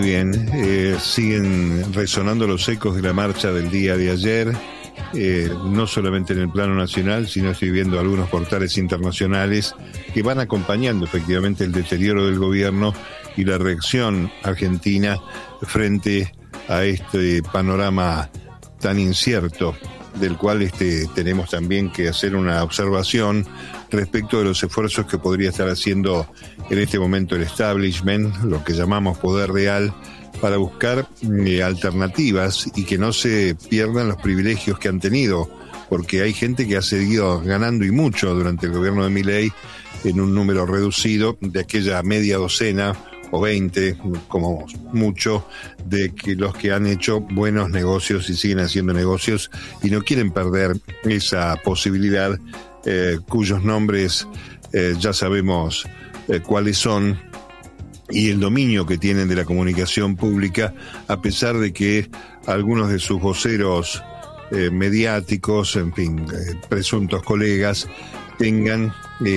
Bien, siguen resonando los ecos de la marcha del día de ayer, no solamente en el plano nacional, sino estoy viendo algunos portales internacionales que van acompañando efectivamente el deterioro del gobierno y la reacción argentina frente a este panorama tan incierto, del cual tenemos también que hacer una observación respecto de los esfuerzos que podría estar haciendo en este momento el establishment, lo que llamamos poder real, para buscar alternativas y que no se pierdan los privilegios que han tenido, porque hay gente que ha seguido ganando y mucho durante el gobierno de Milei en un número reducido de aquella media docena o 20, como mucho, de que los que han hecho buenos negocios y siguen haciendo negocios y no quieren perder esa posibilidad, cuyos nombres ya sabemos cuáles son, y el dominio que tienen de la comunicación pública, a pesar de que algunos de sus voceros mediáticos, en fin, presuntos colegas, tengan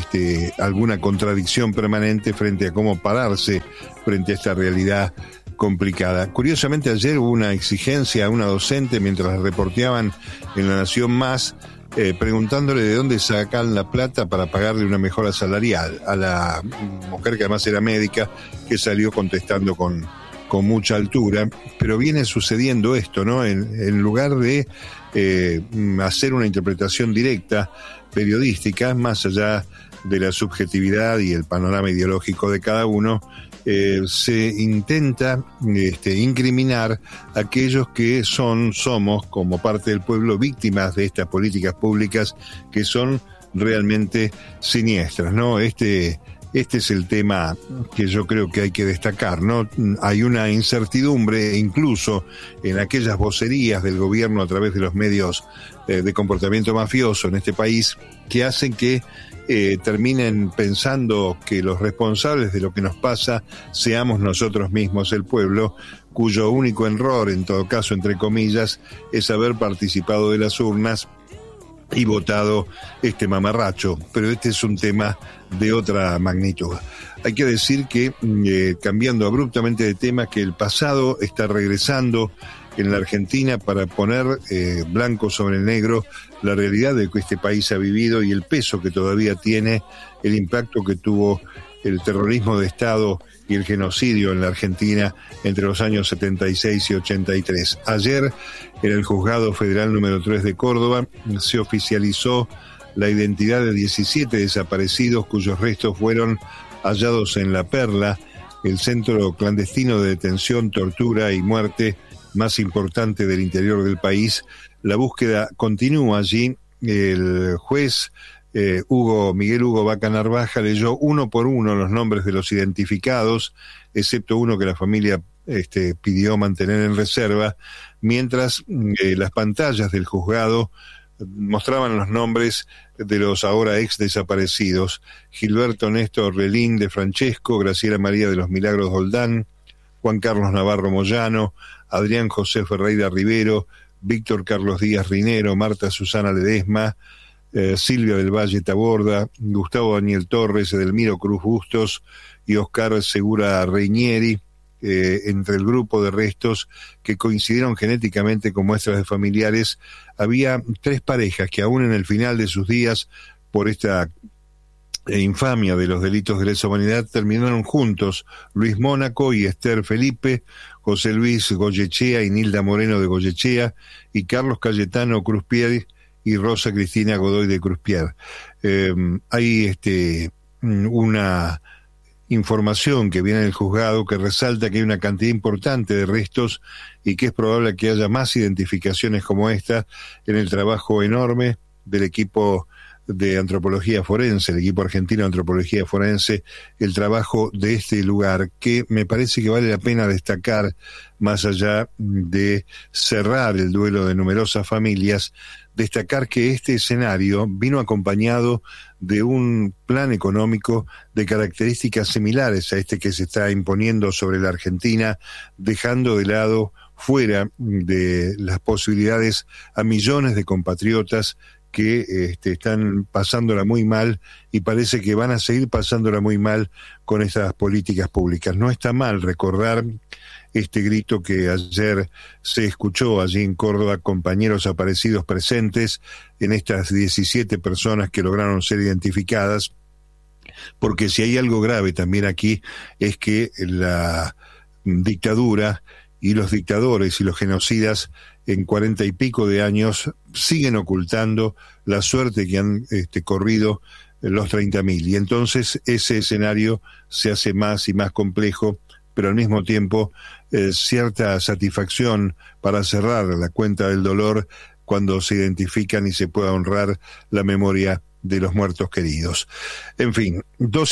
alguna contradicción permanente frente a cómo pararse frente a esta realidad complicada. Curiosamente, ayer hubo una exigencia a una docente mientras la reporteaban en La Nación Más, preguntándole de dónde sacan la plata para pagarle una mejora salarial a la mujer, que además era médica, que salió contestando con mucha altura. Pero viene sucediendo esto, ¿no? En lugar de hacer una interpretación directa, periodística, más allá de la subjetividad y el panorama ideológico de cada uno, se intenta incriminar a aquellos que somos, como parte del pueblo, víctimas de estas políticas públicas que son realmente siniestras, ¿no? Este es el tema que yo creo que hay que destacar, ¿no? Hay una incertidumbre incluso en aquellas vocerías del gobierno a través de los medios de comportamiento mafioso en este país, que hacen que terminen pensando que los responsables de lo que nos pasa seamos nosotros mismos, el pueblo, cuyo único error, en todo caso, entre comillas, es haber participado de las urnas y votado este mamarracho. Pero este es un tema de otra magnitud. Hay que decir que, cambiando abruptamente de tema, que el pasado está regresando en la Argentina para poner blanco sobre negro la realidad de que este país ha vivido y el peso que todavía tiene, el impacto que tuvo el terrorismo de Estado y el genocidio en la Argentina entre los años 76 y 83. Ayer, en el Juzgado Federal número 3 de Córdoba, se oficializó la identidad de 17 desaparecidos cuyos restos fueron hallados en La Perla, el centro clandestino de detención, tortura y muerte más importante del interior del país. La búsqueda continúa allí. El juez Miguel Hugo Vaca Narvaja leyó uno por uno los nombres de los identificados, excepto uno que la familia pidió mantener en reserva, mientras las pantallas del juzgado mostraban los nombres de los ahora ex desaparecidos: Gilberto Néstor Relín de Francesco, Graciela María de los Milagros Doldán, Juan Carlos Navarro Moyano, Adrián José Ferreira Rivero, Víctor Carlos Díaz Rinero, Marta Susana Ledesma, Silvia del Valle Taborda, Gustavo Daniel Torres, Edelmiro Cruz Bustos y Oscar Segura Reinieri, entre el grupo de restos que coincidieron genéticamente con muestras de familiares. Había 3 parejas que aún en el final de sus días, por esta infamia de los delitos de lesa humanidad, terminaron juntos: Luis Mónaco y Esther Felipe, José Luis Goyechea y Nilda Moreno de Goyechea, y Carlos Cayetano Cruzpier y Rosa Cristina Godoy de Cruzpier. Hay una información que viene del juzgado que resalta que hay una cantidad importante de restos y que es probable que haya más identificaciones como esta en el trabajo enorme del equipo de antropología forense, el equipo argentino de antropología forense, el trabajo de este lugar, que me parece que vale la pena destacar, más allá de cerrar el duelo de numerosas familias, destacar que este escenario vino acompañado de un plan económico de características similares a este que se está imponiendo sobre la Argentina, dejando de lado, fuera de las posibilidades, a millones de compatriotas que están pasándola muy mal y parece que van a seguir pasándola muy mal con estas políticas públicas. No está mal recordar este grito que ayer se escuchó allí en Córdoba, compañeros aparecidos presentes en estas 17 personas que lograron ser identificadas, porque si hay algo grave también aquí es que la dictadura y los dictadores y los genocidas en 40 y pico de años siguen ocultando la suerte que han corrido los 30.000, y entonces ese escenario se hace más y más complejo, pero al mismo tiempo cierta satisfacción para cerrar la cuenta del dolor cuando se identifican y se pueda honrar la memoria de los muertos queridos. En fin,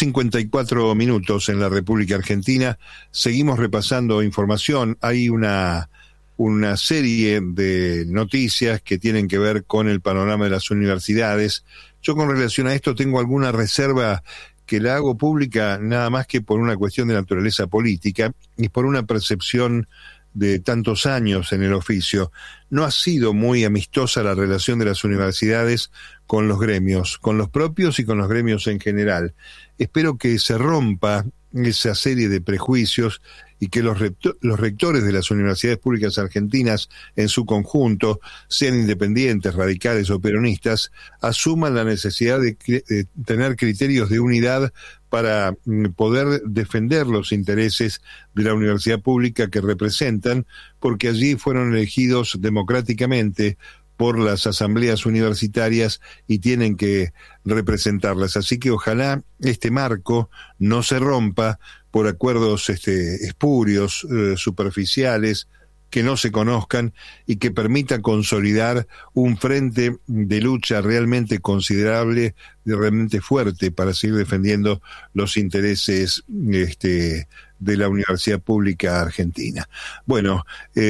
2:54 en la República Argentina. Seguimos repasando información. Hay una serie de noticias que tienen que ver con el panorama de las universidades. Yo con relación a esto tengo alguna reserva que la hago pública nada más que por una cuestión de naturaleza política y por una percepción de tantos años en el oficio. No ha sido muy amistosa la relación de las universidades con los gremios, con los propios y con los gremios en general. Espero que se rompa esa serie de prejuicios y que los rectores de las universidades públicas argentinas en su conjunto, sean independientes, radicales o peronistas, asuman la necesidad de tener criterios de unidad para poder defender los intereses de la universidad pública que representan, porque allí fueron elegidos democráticamente por las asambleas universitarias y tienen que representarlas. Así que ojalá este marco no se rompa por acuerdos espurios, superficiales, que no se conozcan y que permita consolidar un frente de lucha realmente considerable, realmente fuerte, para seguir defendiendo los intereses de la Universidad Pública Argentina. Bueno,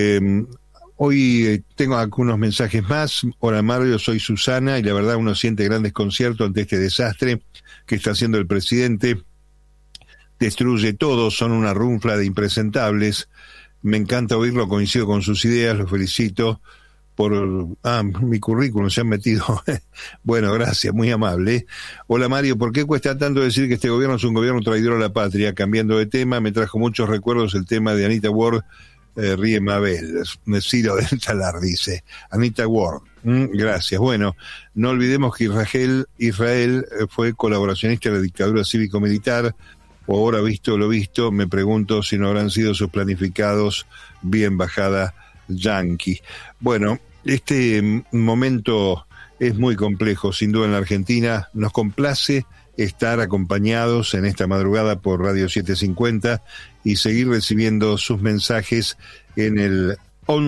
hoy tengo algunos mensajes más. Hola Mario, soy Susana, y la verdad uno siente gran desconcierto ante este desastre que está haciendo el presidente. Destruye todo, son una runfla de impresentables. Me encanta oírlo, coincido con sus ideas, lo felicito por... mi currículum se han metido. Bueno, gracias, muy amable. Hola Mario, ¿por qué cuesta tanto decir que este gobierno es un gobierno traidor a la patria? Cambiando de tema, me trajo muchos recuerdos el tema de Anita Ward, Ríe Mabel, Ciro del Talar, dice. Anita Ward, gracias. Bueno, no olvidemos que Israel fue colaboracionista de la dictadura cívico-militar. Ahora, visto lo visto, me pregunto si no habrán sido sus planificados vía embajada yanqui. Bueno, este momento es muy complejo, sin duda, en la Argentina. Nos complace estar acompañados en esta madrugada por Radio 750 y seguir recibiendo sus mensajes en el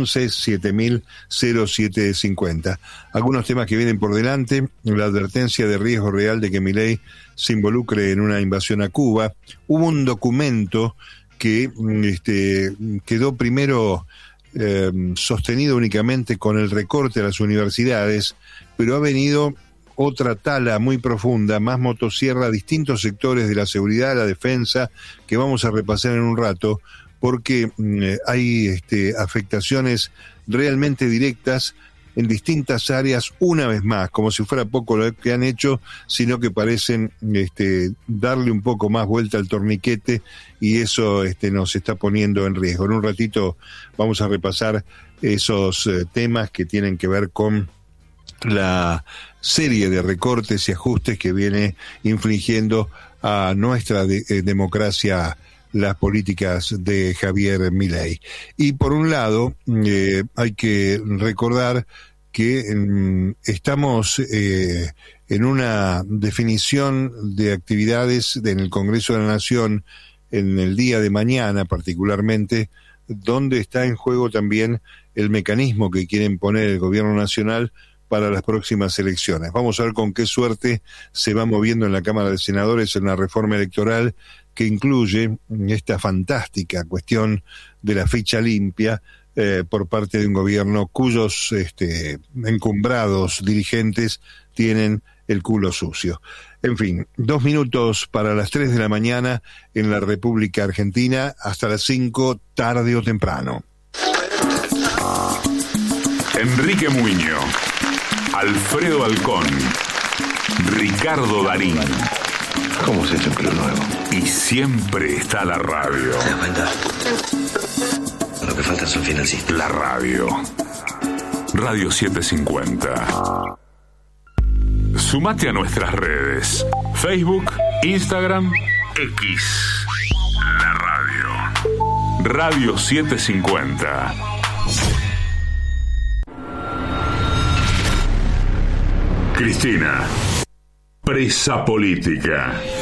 11-7000-0750. Algunos temas que vienen por delante: la advertencia de riesgo real de que Milei se involucre en una invasión a Cuba. Hubo un documento que quedó primero sostenido únicamente con el recorte a las universidades, pero ha venido otra tala muy profunda, más motosierra a distintos sectores de la seguridad, la defensa, que vamos a repasar en un rato, porque hay afectaciones realmente directas en distintas áreas, una vez más, como si fuera poco lo que han hecho, sino que parecen darle un poco más vuelta al torniquete, y eso nos está poniendo en riesgo. En un ratito vamos a repasar esos temas que tienen que ver con la serie de recortes y ajustes que viene infligiendo a nuestra democracia las políticas de Javier Milei. Y por un lado, hay que recordar que estamos en una definición de actividades en el Congreso de la Nación en el día de mañana particularmente, donde está en juego también el mecanismo que quieren poner el gobierno nacional para las próximas elecciones. Vamos a ver con qué suerte se va moviendo en la Cámara de Senadores en la reforma electoral que incluye esta fantástica cuestión de la ficha limpia por parte de un gobierno cuyos encumbrados dirigentes tienen el culo sucio. En fin, 2 minutos para las 3 de la mañana en la República Argentina, hasta las 5, tarde o temprano. Enrique Muiño Alfredo Alcón, Ricardo Darín. ¿Cómo se ha hecho un club nuevo? Y siempre está la radio. ¿Te das cuenta? Lo que falta son financistas. La radio. Radio 750. Sumate a nuestras redes. Facebook, Instagram, X. La radio. Radio 750. Cristina, presa política.